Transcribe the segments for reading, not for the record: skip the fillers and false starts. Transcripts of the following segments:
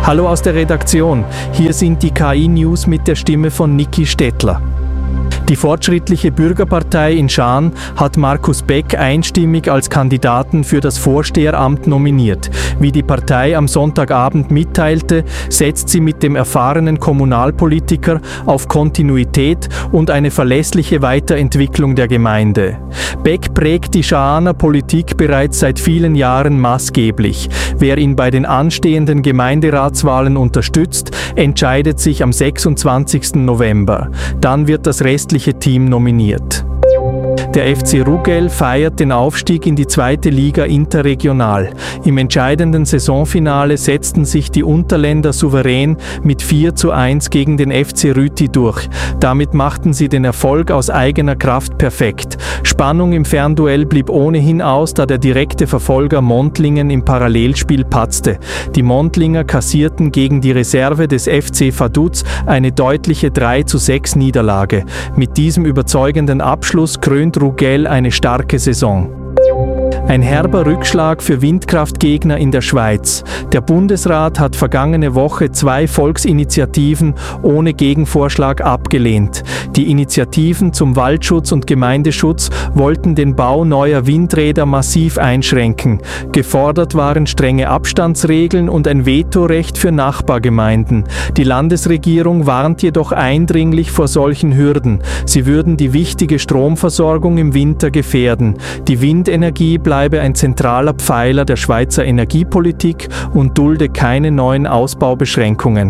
Hallo aus der Redaktion, hier sind die KI-News mit der Stimme von Niki Stettler. Die Fortschrittliche Bürgerpartei in Schaan hat Markus Beck einstimmig als Kandidaten für das Vorsteheramt nominiert. Wie die Partei am Sonntagabend mitteilte, setzt sie mit dem erfahrenen Kommunalpolitiker auf Kontinuität und eine verlässliche Weiterentwicklung der Gemeinde. Beck prägt die Schaaner Politik bereits seit vielen Jahren maßgeblich. Wer ihn bei den anstehenden Gemeinderatswahlen unterstützt, entscheidet sich am 26. November. Dann wird das restliche Team nominiert. Der FC Rugel feiert den Aufstieg in die 2. Liga interregional. Im entscheidenden Saisonfinale setzten sich die Unterländer souverän mit 4:1 gegen den FC Rüti durch. Damit machten sie den Erfolg aus eigener Kraft perfekt. Spannung im Fernduell blieb ohnehin aus, da der direkte Verfolger Montlingen im Parallelspiel patzte. Die Montlinger kassierten gegen die Reserve des FC Vaduz eine deutliche 3:6 Niederlage. Mit diesem überzeugenden Abschluss krönt Rugel eine starke Saison. Ein herber Rückschlag für Windkraftgegner in der Schweiz. Der Bundesrat hat vergangene Woche 2 Volksinitiativen ohne Gegenvorschlag abgelehnt. Die Initiativen zum Waldschutz und Gemeindeschutz wollten den Bau neuer Windräder massiv einschränken. Gefordert waren strenge Abstandsregeln und ein Vetorecht für Nachbargemeinden. Die Landesregierung warnt jedoch eindringlich vor solchen Hürden. Sie würden die wichtige Stromversorgung im Winter gefährden. Die Windenergie bleibe ein zentraler Pfeiler der Schweizer Energiepolitik und dulde keine neuen Ausbaubeschränkungen.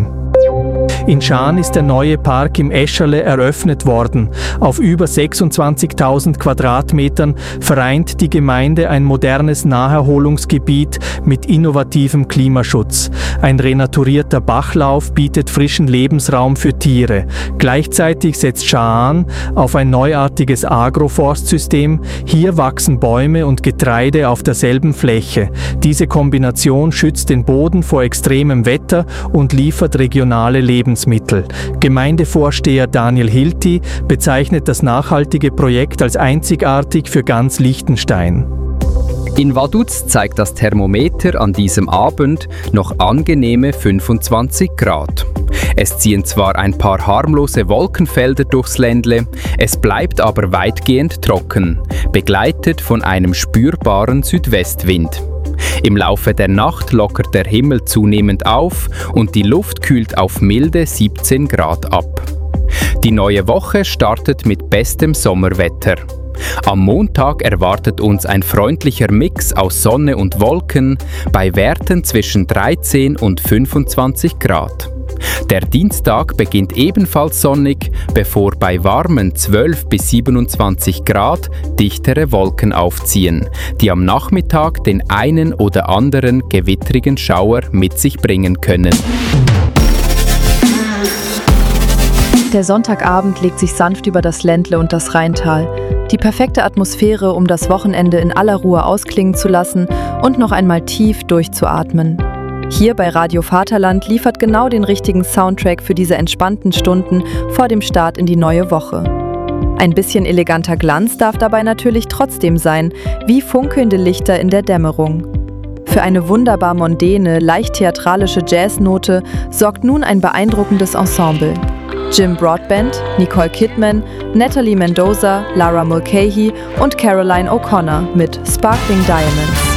In Schaan ist der neue Park im Escherle eröffnet worden. Auf über 26.000 Quadratmetern vereint die Gemeinde ein modernes Naherholungsgebiet mit innovativem Klimaschutz. Ein renaturierter Bachlauf bietet frischen Lebensraum für Tiere. Gleichzeitig setzt Schaan auf ein neuartiges Agroforstsystem. Hier wachsen Bäume und Getreide auf derselben Fläche. Diese Kombination schützt den Boden vor extremem Wetter und liefert regionale Lebensmittel. Gemeindevorsteher Daniel Hilti bezeichnet das nachhaltige Projekt als einzigartig für ganz Liechtenstein. In Vaduz zeigt das Thermometer an diesem Abend noch angenehme 25 Grad. Es ziehen zwar ein paar harmlose Wolkenfelder durchs Ländle, es bleibt aber weitgehend trocken, begleitet von einem spürbaren Südwestwind. Im Laufe der Nacht lockert der Himmel zunehmend auf und die Luft kühlt auf milde 17 Grad ab. Die neue Woche startet mit bestem Sommerwetter. Am Montag erwartet uns ein freundlicher Mix aus Sonne und Wolken bei Werten zwischen 13 und 25 Grad. Der Dienstag beginnt ebenfalls sonnig, bevor bei warmen 12 bis 27 Grad dichtere Wolken aufziehen, die am Nachmittag den einen oder anderen gewittrigen Schauer mit sich bringen können. Der Sonntagabend legt sich sanft über das Ländle und das Rheintal. Die perfekte Atmosphäre, um das Wochenende in aller Ruhe ausklingen zu lassen und noch einmal tief durchzuatmen. Hier bei Radio Vaterland liefert genau den richtigen Soundtrack für diese entspannten Stunden vor dem Start in die neue Woche. Ein bisschen eleganter Glanz darf dabei natürlich trotzdem sein, wie funkelnde Lichter in der Dämmerung. Für eine wunderbar mondäne, leicht theatralische Jazznote sorgt nun ein beeindruckendes Ensemble. Jim Broadbent, Nicole Kidman, Natalie Mendoza, Lara Mulcahy und Caroline O'Connor mit Sparkling Diamonds.